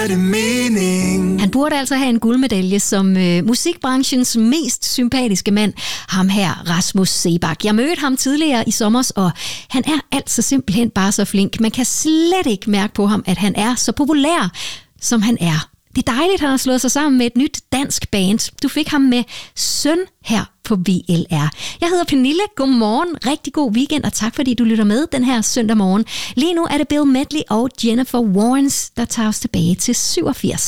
giver det mening. Han burde altså have en guldmedalje som musikbranchens mest sympatiske mand, ham her Rasmus Seebach. Jeg mødte ham tidligere i sommers, og han er altså simpelthen bare så flink. Man kan slet ikke mærke på ham, at han er så populær, som han er. Det er dejligt, at han har slået sig sammen med et nyt dansk band. Du fik ham med Søn her på VLR. Jeg hedder Pernille. Godmorgen. Rigtig god weekend, og tak fordi du lytter med den her søndag morgen. Lige nu er det Bill Medley og Jennifer Warnes, der tager os tilbage til 87.